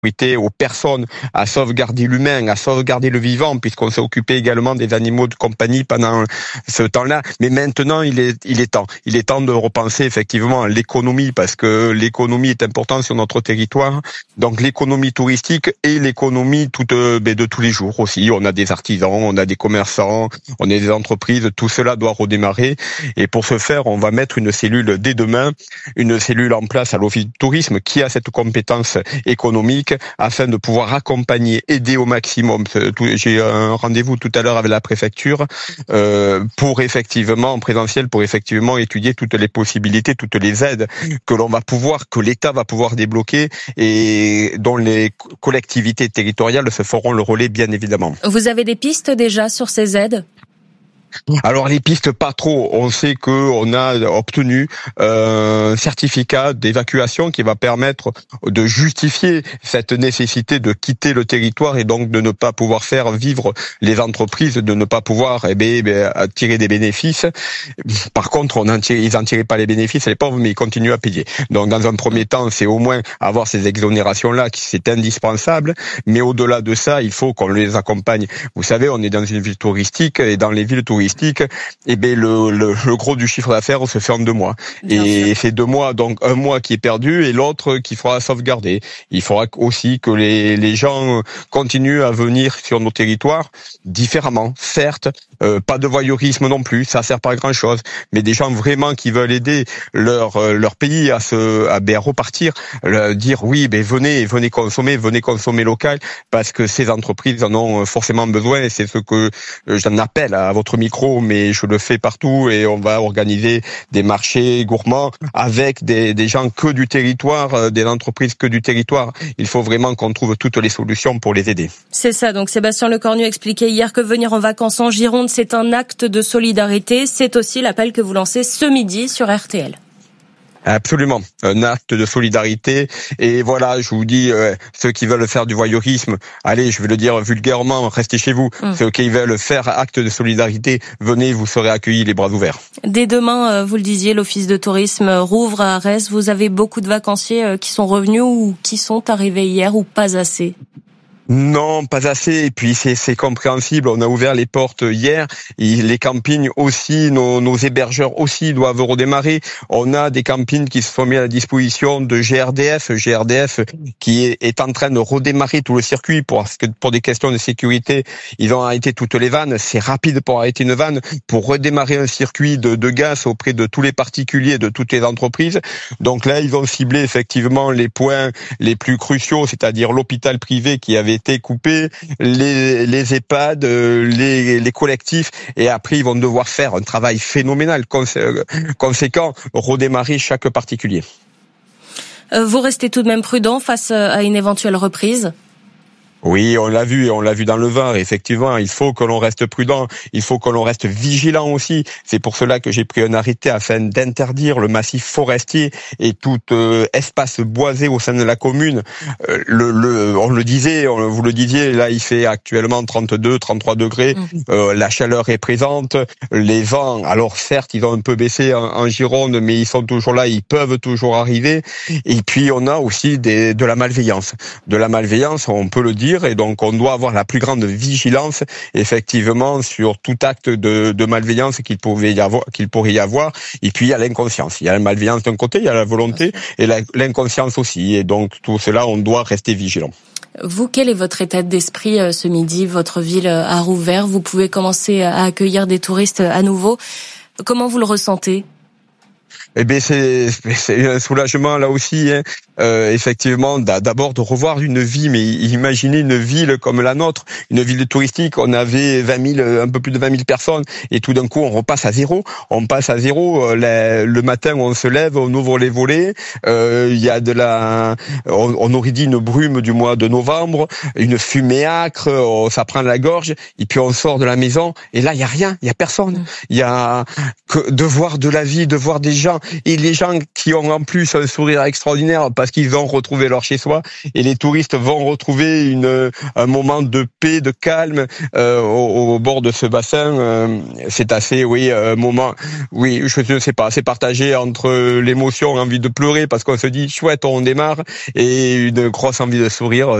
aux personnes, à sauvegarder l'humain, à sauvegarder le vivant, puisqu'on s'est occupé également des animaux de compagnie pendant ce temps-là. Mais maintenant, il est temps. Il est temps de repenser effectivement à l'économie, parce que l'économie est importante sur notre territoire. Donc l'économie touristique et l'économie de tous les jours aussi. On a des artisans, on a des commerçants, on a des entreprises. Tout cela doit redémarrer. Et pour ce faire, on va mettre une cellule dès demain, une cellule en place à l'Office du tourisme qui a cette compétence économique, afin de pouvoir accompagner, aider au maximum. J'ai un rendez-vous tout à l'heure avec la préfecture pour effectivement, en présentiel, pour effectivement étudier toutes les possibilités, toutes les aides que l'État va pouvoir débloquer et dont les collectivités territoriales se feront le relais, bien évidemment. Vous avez des pistes déjà sur ces aides ? Alors les pistes pas trop. On sait que on a obtenu un certificat d'évacuation qui va permettre de justifier cette nécessité de quitter le territoire et donc de ne pas pouvoir faire vivre les entreprises, de ne pas pouvoir tirer des bénéfices. Par contre, ils en tiraient pas les bénéfices, les pauvres, mais ils continuent à payer. Donc dans un premier temps, c'est au moins avoir ces exonérations-là qui c'est indispensable. Mais au-delà de ça, il faut qu'on les accompagne. Vous savez, on est dans une ville touristique et dans les villes touristiques, le gros du chiffre d'affaires se fait en 2 mois. Et c'est 2 mois, donc un mois qui est perdu et l'autre qu'il faudra sauvegarder. Il faudra aussi que les gens continuent à venir sur nos territoires différemment. Certes, pas de voyeurisme non plus, ça sert pas à grand chose, mais des gens vraiment qui veulent aider leur pays à repartir, dire oui, venez consommer local, parce que ces entreprises en ont forcément besoin et c'est ce que j'en appelle à votre micro, mais je le fais partout et on va organiser des marchés gourmands avec des gens que du territoire, des entreprises que du territoire. Il faut vraiment qu'on trouve toutes les solutions pour les aider. C'est ça, donc Sébastien Lecornu expliquait hier que venir en vacances en Gironde, c'est un acte de solidarité. C'est aussi l'appel que vous lancez ce midi sur RTL. Absolument, un acte de solidarité. Et voilà, je vous dis, ceux qui veulent faire du voyeurisme, allez, je vais le dire vulgairement, restez chez vous. Ceux qui veulent faire acte de solidarité, venez, vous serez accueillis les bras ouverts. Dès demain, vous le disiez, l'Office de tourisme rouvre à Arès. Vous avez beaucoup de vacanciers qui sont revenus ou qui sont arrivés hier ou pas assez ? Non, pas assez. Et puis c'est compréhensible. On a ouvert les portes hier. Et les campings aussi, nos hébergeurs aussi doivent redémarrer. On a des campings qui se sont mis à la disposition de GRDF qui est en train de redémarrer tout le circuit parce que pour des questions de sécurité, ils ont arrêté toutes les vannes. C'est rapide pour arrêter une vanne, pour redémarrer un circuit de gaz auprès de tous les particuliers, de toutes les entreprises. Donc là, ils ont ciblé effectivement les points les plus cruciaux, c'est-à-dire l'hôpital privé qui avait été coupé, les EHPAD, les collectifs, et après ils vont devoir faire un travail phénoménal, conséquent, redémarrer chaque particulier. Vous restez tout de même prudent face à une éventuelle reprise ? Oui, on l'a vu dans le Var. Effectivement, il faut que l'on reste prudent, il faut que l'on reste vigilant aussi. C'est pour cela que j'ai pris un arrêté afin d'interdire le massif forestier et tout espace boisé au sein de la commune. On le disait, vous le disiez, là il fait actuellement 32, 33 degrés. La chaleur est présente, les vents, alors certes ils ont un peu baissé en Gironde, mais ils sont toujours là, ils peuvent toujours arriver. Et puis on a aussi de la malveillance. De la malveillance, on peut le dire. Et donc on doit avoir la plus grande vigilance effectivement sur tout acte de malveillance qu'il pourrait y avoir. Et puis il y a l'inconscience, il y a la malveillance d'un côté, il y a la volonté et l'inconscience aussi. Et donc tout cela, on doit rester vigilant. Vous, quel est votre état d'esprit ce midi ? Votre ville a rouvert, vous pouvez commencer à accueillir des touristes à nouveau. Comment vous le ressentez ? Eh bien, c'est un soulagement là aussi, hein. Effectivement, d'abord de revoir une vie, mais imaginez une ville comme la nôtre, une ville touristique. On avait un peu plus de 20 000 personnes, et tout d'un coup, on repasse à zéro. On passe à zéro. Le matin, on se lève, on ouvre les volets. Il y a on aurait dit une brume du mois de novembre, une fumée âcre. Ça prend la gorge, et puis on sort de la maison, et là, il y a rien, il y a personne. Il y a que de voir de la vie, de voir des gens. et les gens qui ont en plus un sourire extraordinaire parce qu'ils ont retrouvé leur chez-soi, et les touristes vont retrouver un moment de paix, de calme au bord de ce bassin. C'est assez, moment, je ne sais pas, c'est partagé entre l'émotion, envie de pleurer parce qu'on se dit chouette, on démarre, et une grosse envie de sourire.